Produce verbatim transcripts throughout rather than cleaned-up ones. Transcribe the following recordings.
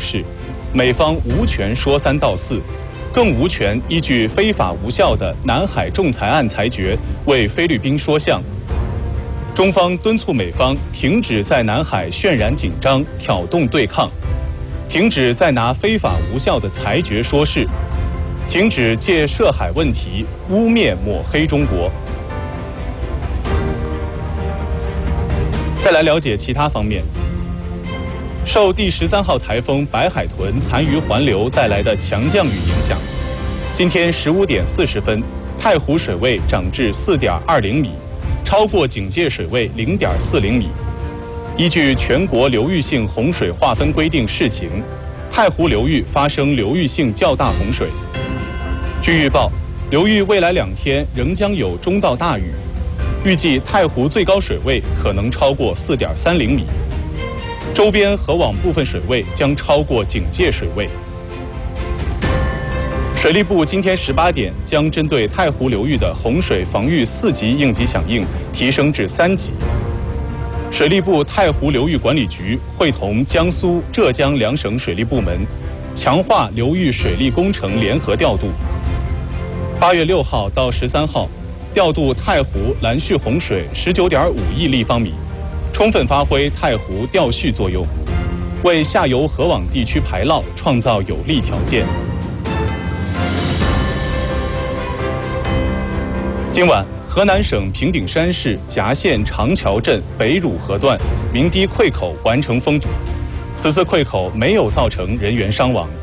是，美方无权说三道四，更无权依据非法无效的南海仲裁案裁决为菲律宾说项。中方敦促美方停止在南海渲染紧张、挑动对抗，停止再拿非法无效的裁决说事，停止借涉海问题污蔑抹黑中国。再来了解其他方面。受第十三号台风白海豚残余环流带来的强降雨影响，今天十五点四十分，太湖水位涨至四点二零米，超过警戒水位零点四零米。依据全国流域性洪水划分规定试行，太湖流域发生流域性较大洪水。据预报，流域未来两天仍将有中到大雨，预计太湖最高水位可能超过四点三零米。周边河网部分水位将超过警戒水位。水利部今天十八点将针对太湖流域的洪水防御四级应急响应提升至三级。水利部太湖流域管理局会同江苏、浙江两省水利部门，强化流域水利工程联合调度。八月六号到十三号，调度太湖拦蓄洪水十九点五亿立方米。充分发挥太湖调蓄作用，为下游河网地区排涝创造有利条件。今晚，河南省平顶山市夹县长桥镇北乳河段鸣堤溃口完成封堵，此次溃口没有造成人员伤亡。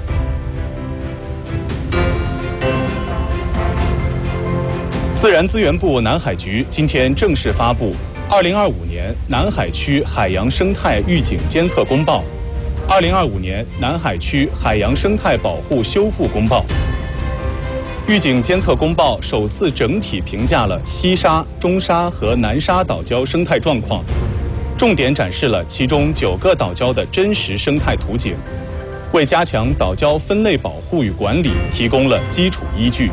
自然资源部南海局今天正式发布二零二五年南海区海洋生态预警监测公报，二零二五年南海区海洋生态保护修复公报。预警监测公报首次整体评价了西沙、中沙和南沙岛礁生态状况，重点展示了其中九个岛礁的真实生态图景，为加强岛礁分类保护与管理提供了基础依据。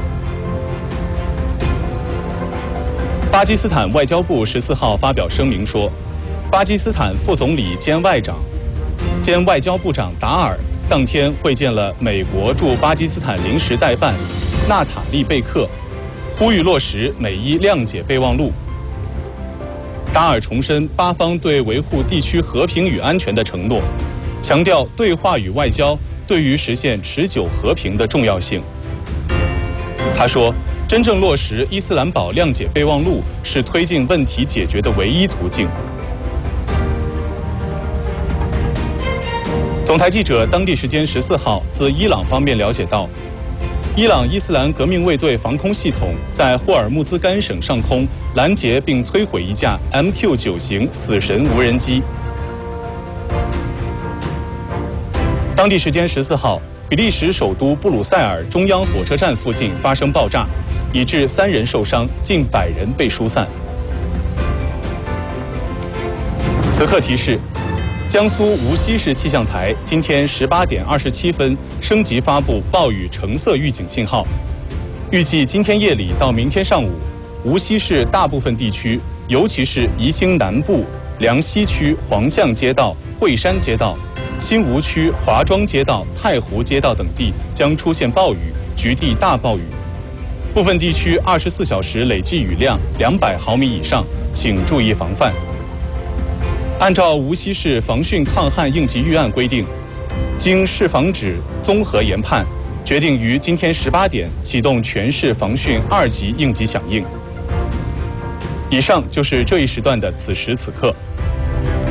巴基斯坦外交部十四号发表声明说，巴基斯坦副总理兼外长、兼外交部长达尔当天会见了美国驻巴基斯坦临时代办纳塔利贝克，呼吁落实美伊谅解备忘录。达尔重申巴方对维护地区和平与安全的承诺，强调对话与外交对于实现持久和平的重要性。他说，真正落实伊斯兰堡谅解备忘录是推进问题解决的唯一途径。总台记者当地时间十四号自伊朗方面了解到，伊朗伊斯兰革命卫队防空系统在霍尔木兹干省上空拦截并摧毁一架 M Q 九 型死神无人机。当地时间十四号，比利时首都布鲁塞尔中央火车站附近发生爆炸，以致三人受伤，近百人被疏散。此刻提示，江苏无锡市气象台今天十八点二十七分升级发布暴雨橙色预警信号，预计今天夜里到明天上午，无锡市大部分地区，尤其是宜兴南部、梁溪区黄巷街道、惠山街道、新吴区华庄街道、太湖街道等地将出现暴雨，局地大暴雨。部分地区二十四小时累计雨量两百毫米以上，请注意防范。按照无锡市防汛抗旱应急预案规定，经市防指综合研判，决定于今天十八点启动全市防汛二级应急响应。以上就是这一时段的此时此刻。